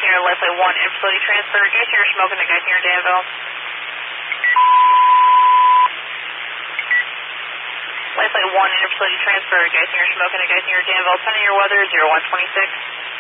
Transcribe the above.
Geisinger, Lifelight 1, in facility transfer. Geisinger smoking to Geisinger, Danville. Lifelight 1, in facility transfer. Geisinger smoking to Geisinger, Danville. Sending your weather 0126.